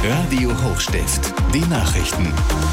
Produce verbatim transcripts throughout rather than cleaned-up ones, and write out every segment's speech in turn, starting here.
Radio Hochstift, die Nachrichten.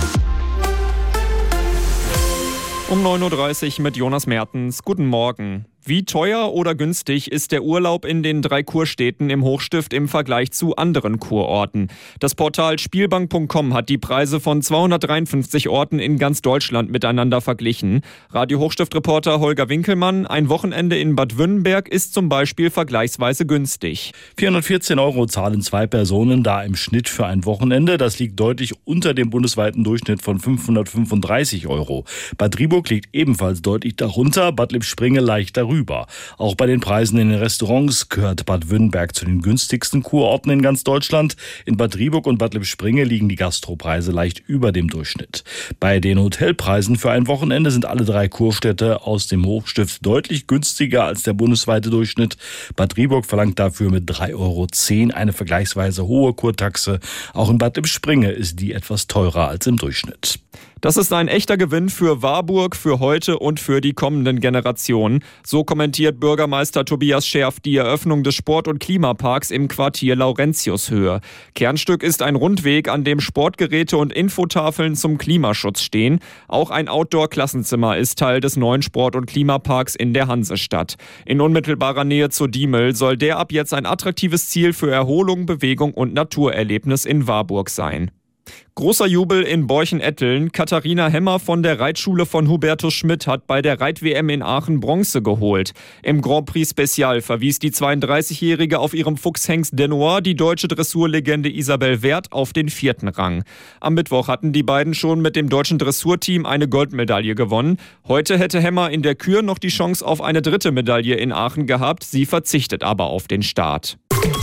Um neun Uhr dreißig mit Jonas Mertens. Guten Morgen. Wie teuer oder günstig ist der Urlaub in den drei Kurstädten im Hochstift im Vergleich zu anderen Kurorten? Das Portal Spielbank Punkt com hat die Preise von zweihundertdreiundfünfzig Orten in ganz Deutschland miteinander verglichen. Radio Hochstift-Reporter Holger Winkelmann: Ein Wochenende in Bad Wünnenberg ist zum Beispiel vergleichsweise günstig. vierhundertvierzehn Euro zahlen zwei Personen da im Schnitt für ein Wochenende. Das liegt deutlich unter dem bundesweiten Durchschnitt von fünfhundertfünfunddreißig Euro. Bad Driburg liegt ebenfalls deutlich darunter, Bad Lippspringe leicht darüber. Auch bei den Preisen in den Restaurants gehört Bad Wünnenberg zu den günstigsten Kurorten in ganz Deutschland. In Bad Driburg und Bad Lippspringe liegen die Gastropreise leicht über dem Durchschnitt. Bei den Hotelpreisen für ein Wochenende sind alle drei Kurstädte aus dem Hochstift deutlich günstiger als der bundesweite Durchschnitt. Bad Driburg verlangt dafür mit drei Euro zehn eine vergleichsweise hohe Kurtaxe. Auch in Bad Lippspringe ist die etwas teurer als im Durchschnitt. Das ist ein echter Gewinn für Warburg, für heute und für die kommenden Generationen. So kommentiert Bürgermeister Tobias Scherf die Eröffnung des Sport- und Klimaparks im Quartier Laurentiushöhe. Kernstück ist ein Rundweg, an dem Sportgeräte und Infotafeln zum Klimaschutz stehen. Auch ein Outdoor-Klassenzimmer ist Teil des neuen Sport- und Klimaparks in der Hansestadt. In unmittelbarer Nähe zur Diemel soll der ab jetzt ein attraktives Ziel für Erholung, Bewegung und Naturerlebnis in Warburg sein. Großer Jubel in Borchen-Etteln. Katharina Hemmer von der Reitschule von Hubertus Schmidt hat bei der Reit-W M in Aachen Bronze geholt. Im Grand Prix Special verwies die zweiunddreißigjährige auf ihrem Fuchshengst Denoir die deutsche Dressurlegende Isabel Werth auf den vierten Rang. Am Mittwoch hatten die beiden schon mit dem deutschen Dressurteam eine Goldmedaille gewonnen. Heute hätte Hemmer in der Kür noch die Chance auf eine dritte Medaille in Aachen gehabt. Sie verzichtet aber auf den Start.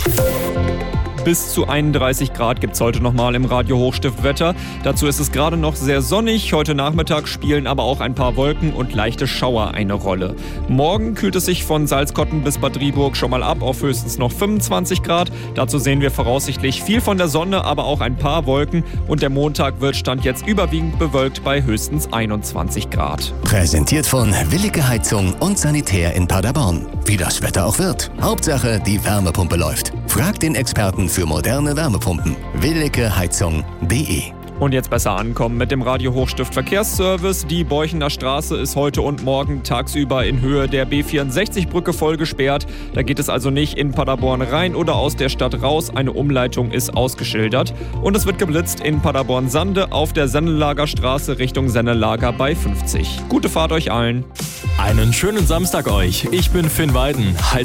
Bis zu einunddreißig Grad gibt es heute nochmal im Radio Hochstift Wetter. Dazu ist es gerade noch sehr sonnig. Heute Nachmittag spielen aber auch ein paar Wolken und leichte Schauer eine Rolle. Morgen kühlt es sich von Salzkotten bis Bad Driburg schon mal ab auf höchstens noch fünfundzwanzig Grad. Dazu sehen wir voraussichtlich viel von der Sonne, aber auch ein paar Wolken. Und der Montag wird Stand jetzt überwiegend bewölkt bei höchstens einundzwanzig Grad. Präsentiert von Willige Heizung und Sanitär in Paderborn. Wie das Wetter auch wird. Hauptsache, die Wärmepumpe läuft. Frag den Experten für moderne Wärmepumpen. willige heizung punkt de. Und jetzt besser ankommen mit dem Radio Hochstift Verkehrsservice. Die Borchener Straße ist heute und morgen tagsüber in Höhe der B vierundsechzig-Brücke voll gesperrt. Da geht es also nicht in Paderborn rein oder aus der Stadt raus. Eine Umleitung ist ausgeschildert. Und es wird geblitzt in Paderborn-Sande auf der Sennelager Straße Richtung Sennelager bei fünfzig. Gute Fahrt euch allen. Einen schönen Samstag euch. Ich bin Finn Weiden.